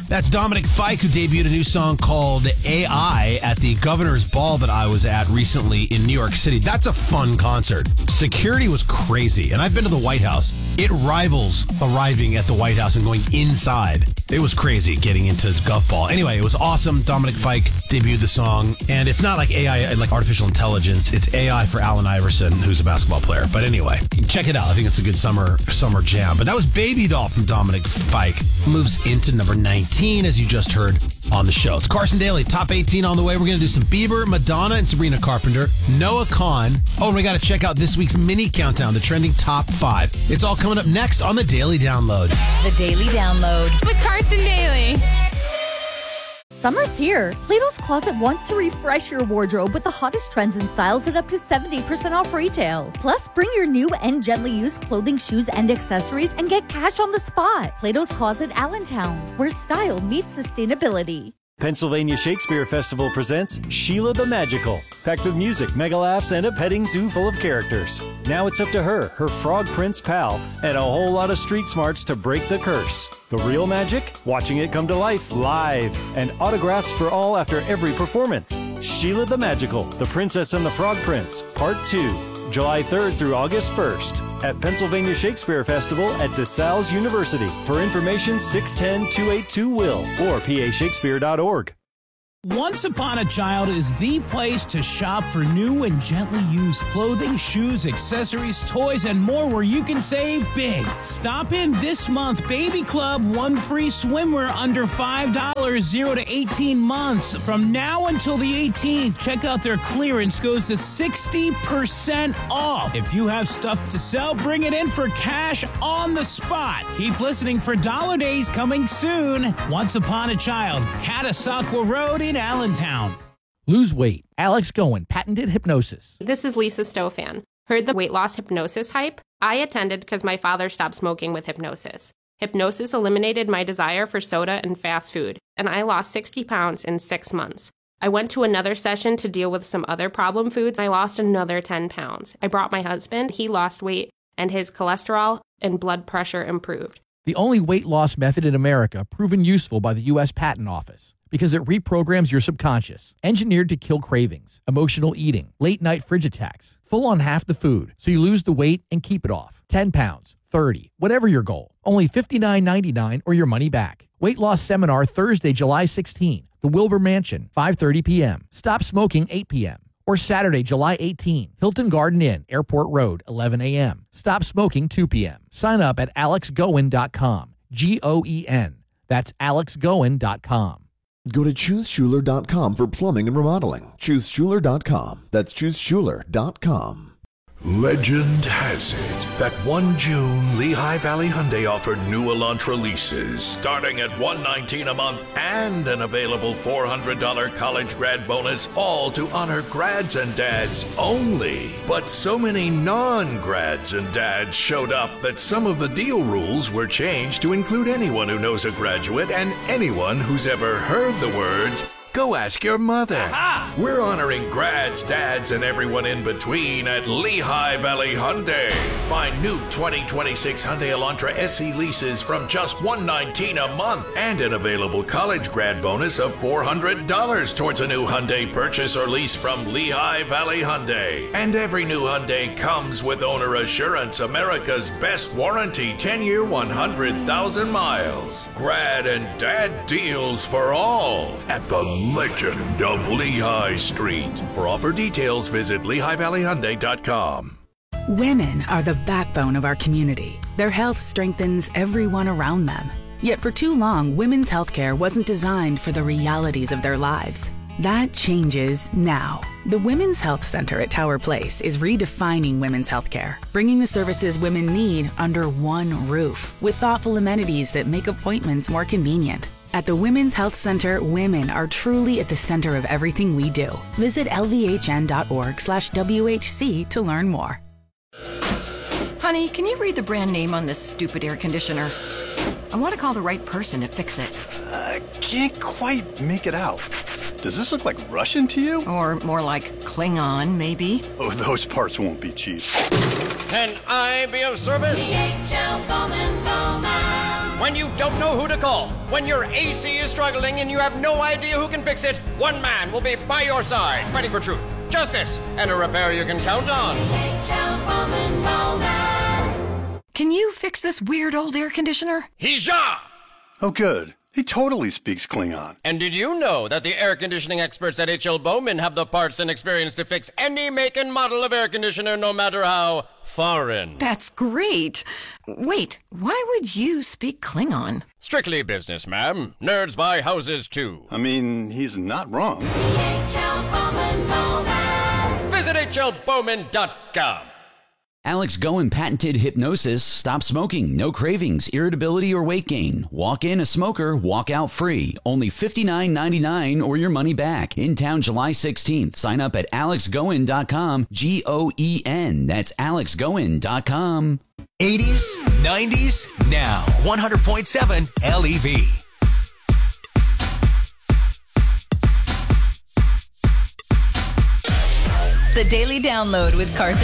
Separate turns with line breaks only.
That's Dominic Fike, who debuted a new song called AI at the Governor's Ball that I was at recently in New York City. That's a fun concert. Security was crazy, and I've been to the White House. It rivals arriving at the White House and going inside. It was crazy getting into Gov Ball. Anyway, it was awesome. Dominic Fike debuted the song, and it's not like AI, like artificial intelligence. It's AI for Allen Iverson, who's a basketball player. But anyway, check it out. I think it's a good summer jam. But that was Baby Doll from Dominic Fike. Moves into number 19, as you just heard on the show. It's Carson Daly, top 18 on the way. We're going to do some Bieber, Madonna, and Sabrina Carpenter, Noah Kahan. Oh, and we got to check out this week's mini countdown, the trending top 5. It's all coming up next on the Daily Download.
The Daily Download
with Carson Daly.
Summer's here. Plato's Closet wants to refresh your wardrobe with the hottest trends and styles at up to 70% off retail. Plus, bring your new and gently used clothing, shoes, and accessories and get cash on the spot. Plato's Closet, Allentown, where style meets sustainability.
Pennsylvania Shakespeare Festival presents Sheila the Magical, packed with music, mega laughs, and a petting zoo full of characters. Now it's up to her frog prince pal, and a whole lot of street smarts to break the curse. The real magic? Watching it come to life live, and autographs for all after every performance. Sheila the Magical, The Princess and the Frog Prince, Part 2, July 3rd through August 1st. At Pennsylvania Shakespeare Festival at DeSales University. For information, 610-282-WILL or pashakespeare.org.
Once Upon a Child is the place to shop for new and gently used clothing, shoes, accessories, toys, and more where you can save big. Stop in this month. Baby Club, 1 free swimwear under $5, 0 to 18 months. From now until the 18th, check out their clearance goes to 60% off. If you have stuff to sell, bring it in for cash on the spot. Keep listening for Dollar Days coming soon. Once Upon a Child, Catasauqua Road in Allentown.
Lose weight. Alex Goen, patented hypnosis.
This is Lisa Stofan. Heard the weight loss hypnosis hype? I attended because my father stopped smoking with hypnosis. Hypnosis eliminated my desire for soda and fast food, and I lost 60 pounds in 6 months. I went to another session to deal with some other problem foods, and I lost another 10 pounds. I brought my husband, he lost weight, and his cholesterol and blood pressure improved.
The only weight loss method in America proven useful by the U.S. Patent Office. Because it reprograms your subconscious, engineered to kill cravings, emotional eating, late-night fridge attacks, full on half the food, so you lose the weight and keep it off. 10 pounds, 30, whatever your goal. Only $59.99 or your money back. Weight loss seminar Thursday, July 16, the Wilbur Mansion, 5:30 p.m. Stop smoking, 8 p.m. Or Saturday, July 18, Hilton Garden Inn, Airport Road, 11 a.m. Stop smoking, 2 p.m. Sign up at alexgoen.com, G-O-E-N. That's alexgoen.com.
Go to ChooseSchuler.com for plumbing and remodeling. ChooseSchuler.com. That's ChooseSchuler.com.
Legend has it that one June, Lehigh Valley Hyundai offered new Elantra leases starting at $119 a month and an available $400 college grad bonus, all to honor grads and dads only. But so many non-grads and dads showed up that some of the deal rules were changed to include anyone who knows a graduate and anyone who's ever heard the words, "Go ask your mother." Aha! We're honoring grads, dads, and everyone in between at Lehigh Valley Hyundai. Find new 2026 Hyundai Elantra SE leases from just $119 a month and an available college grad bonus of $400 towards a new Hyundai purchase or lease from Lehigh Valley Hyundai. And every new Hyundai comes with Owner Assurance, America's best warranty, 10-year, 100,000 miles. Grad and dad deals for all at the Legend of Lehigh Street. For offer details, visit LehighValleyHyundai.com.
Women are the backbone of our community. Their health strengthens everyone around them. Yet for too long, women's healthcare wasn't designed for the realities of their lives. That changes now. The Women's Health Center at Tower Place is redefining women's healthcare, bringing the services women need under one roof, with thoughtful amenities that make appointments more convenient. At the Women's Health Center, women are truly at the center of everything we do. Visit lvhn.org/WHC to learn more.
Honey, can you read the brand name on this stupid air conditioner? I want to call the right person to fix it.
I can't quite make it out. Does this look like Russian to you?
Or more like Klingon, maybe?
Oh, those parts won't be cheap.
Can I be of service?
DHL Bowman Bowman.
when you don't know who to call, when your AC is struggling and you have no idea who can fix it, one man will be by your side, fighting for truth, justice, and a repair you can count on.
Can you fix this weird old air conditioner?
Hija!
Oh, good. He totally speaks Klingon.
And did you know that the air conditioning experts at H.L. Bowman have the parts and experience to fix any make and model of air conditioner, no matter how foreign?
That's great. Wait, why would you speak Klingon?
Strictly business, ma'am. Nerds buy houses, too.
I mean, he's not wrong.
Visit hlbowman.com.
Alex Goen patented hypnosis. Stop smoking. No cravings, irritability, or weight gain. Walk in a smoker, walk out free. Only $59.99 or your money back. In town July 16th. Sign up at alexgoen.com. Goen. That's alexgoen.com.
80s, 90s, now. 100.7 LEV.
The Daily Download with Carson